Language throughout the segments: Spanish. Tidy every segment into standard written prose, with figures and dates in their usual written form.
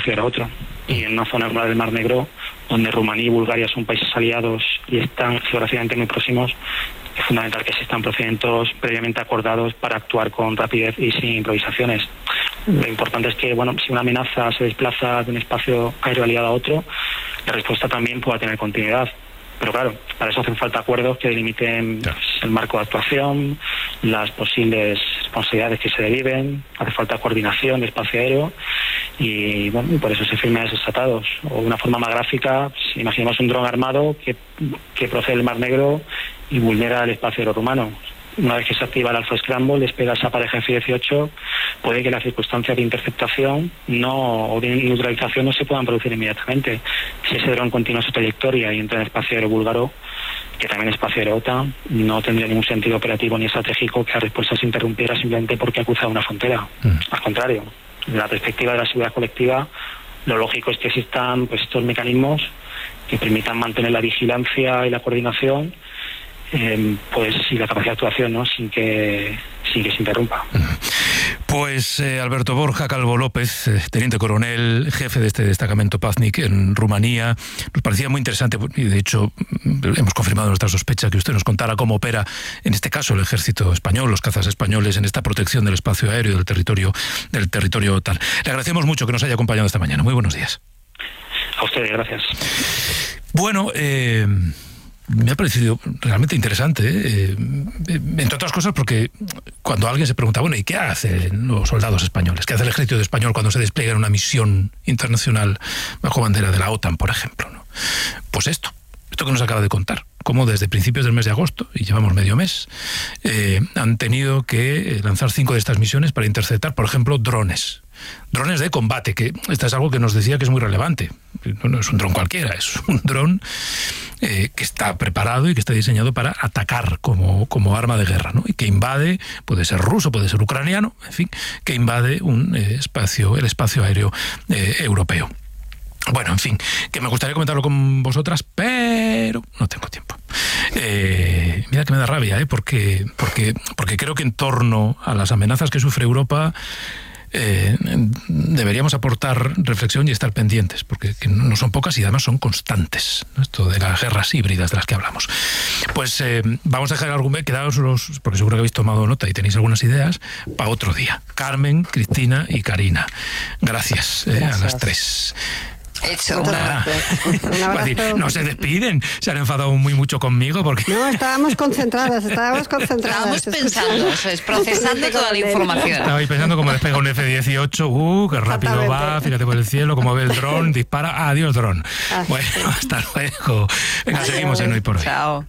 espacio aéreo a otro. Y en una zona del Mar Negro, donde Rumanía y Bulgaria son países aliados y están geográficamente muy próximos, es fundamental que existan procedimientos previamente acordados para actuar con rapidez y sin improvisaciones. Lo importante es que, si una amenaza se desplaza de un espacio aéreo aliado a otro, la respuesta también pueda tener continuidad. Pero claro, para eso hacen falta acuerdos que delimiten el marco de actuación, las posibles responsabilidades que se deriven, hace falta coordinación de espacio aéreo y por eso se firman esos tratados. O de una forma más gráfica, si imaginemos un dron armado que procede del Mar Negro y vulnera el espacio aéreo rumano. Una vez que se activa el Alpha Scramble, despega esa pareja F-18, puede que las circunstancias de interceptación o de neutralización no se puedan producir inmediatamente. Si ese dron continúa su trayectoria y entra en el espacio aéreo búlgaro, que también es espacio aéreo OTAN, no tendría ningún sentido operativo ni estratégico que la respuesta se interrumpiera simplemente porque ha cruzado una frontera. Al contrario, desde la perspectiva de la seguridad colectiva, lo lógico es que existan estos mecanismos que permitan mantener la vigilancia y la coordinación y la capacidad de actuación, ¿no? sin que se interrumpa. Pues Alberto Borja Calvo López, teniente coronel, jefe de este destacamento Paznik en Rumanía, nos parecía muy interesante y de hecho hemos confirmado nuestra sospecha que usted nos contara cómo opera en este caso el ejército español, los cazas españoles en esta protección del espacio aéreo del territorio OTAN. Le agradecemos mucho que nos haya acompañado esta mañana. Muy buenos días. A ustedes, gracias. Bueno, me ha parecido realmente interesante, entre otras cosas porque cuando alguien se pregunta, ¿y qué hacen los soldados españoles? ¿Qué hace el ejército español cuando se despliega en una misión internacional bajo bandera de la OTAN, por ejemplo, ¿no? Pues esto que nos acaba de contar, cómo desde principios del mes de agosto, y llevamos medio mes, han tenido que lanzar 5 de estas misiones para interceptar, por ejemplo, drones de combate, que esto es algo que nos decía que es muy relevante. No es un dron cualquiera, es un dron que está preparado y que está diseñado para atacar como arma de guerra, ¿no? Y que invade, puede ser ruso, puede ser ucraniano, en fin, que invade el espacio aéreo europeo. Bueno, en fin, que me gustaría comentarlo con vosotras, pero no tengo tiempo. Mira que me da rabia, porque creo que en torno a las amenazas que sufre Europa deberíamos aportar reflexión y estar pendientes, porque no son pocas y además son constantes, ¿no? Esto de las guerras híbridas de las que hablamos. Pues vamos a dejar el argumento, quedaos porque seguro que habéis tomado nota y tenéis algunas ideas para otro día. Carmen, Cristina y Karina, gracias. A las 3. Hecho. Un abrazo. No se despiden, se han enfadado mucho conmigo porque... No, estábamos concentradas. Estábamos pensando, procesando toda la información. Estabais pensando cómo despega un F-18, qué rápido va, fíjate por el cielo, cómo ve el dron, dispara, adiós dron. Bueno, hasta luego. Venga, seguimos en Hoy por Hoy. Chao.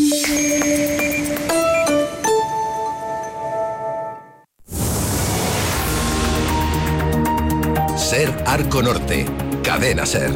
Ser Arco Norte, Cadena Ser.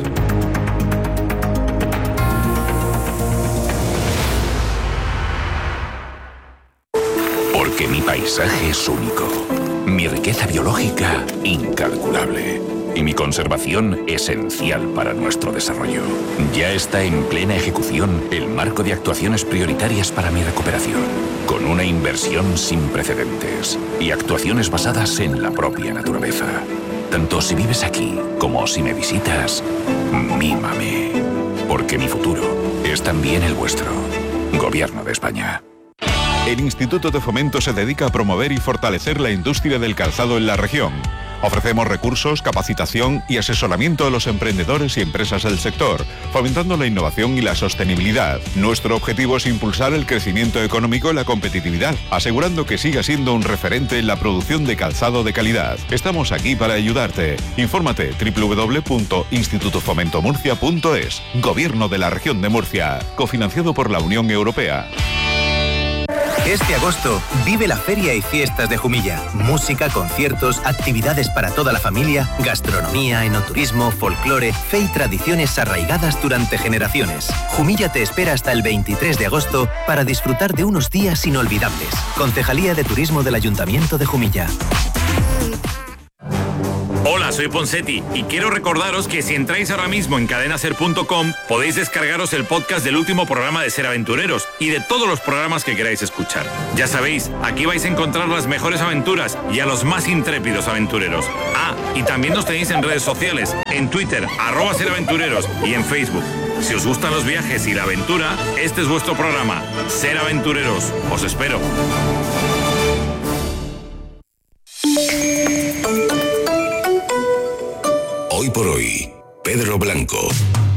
Porque mi paisaje es único, mi riqueza biológica incalculable y mi conservación esencial para nuestro desarrollo. Ya está en plena ejecución el marco de actuaciones prioritarias para mi recuperación, con una inversión sin precedentes y actuaciones basadas en la propia naturaleza. Tanto si vives aquí como si me visitas, mímame. Porque mi futuro es también el vuestro. Gobierno de España. El Instituto de Fomento se dedica a promover y fortalecer la industria del calzado en la región. Ofrecemos recursos, capacitación y asesoramiento a los emprendedores y empresas del sector, fomentando la innovación y la sostenibilidad. Nuestro objetivo es impulsar el crecimiento económico y la competitividad, asegurando que siga siendo un referente en la producción de calzado de calidad. Estamos aquí para ayudarte. Infórmate www.institutofomentomurcia.es. Gobierno de la Región de Murcia. Cofinanciado por la Unión Europea. Este agosto vive la Feria y Fiestas de Jumilla. Música, conciertos, actividades para toda la familia, gastronomía, enoturismo, folclore, fe y tradiciones arraigadas durante generaciones. Jumilla te espera hasta el 23 de agosto para disfrutar de unos días inolvidables. Concejalía de Turismo del Ayuntamiento de Jumilla. Hola, soy Ponseti y quiero recordaros que si entráis ahora mismo en cadenaser.com podéis descargaros el podcast del último programa de Ser Aventureros y de todos los programas que queráis escuchar. Ya sabéis, aquí vais a encontrar las mejores aventuras y a los más intrépidos aventureros. Ah, y también nos tenéis en redes sociales, en Twitter, @seraventureros y en Facebook. Si os gustan los viajes y la aventura, este es vuestro programa, Ser Aventureros. Os espero. Hoy por hoy, Pedro Blanco.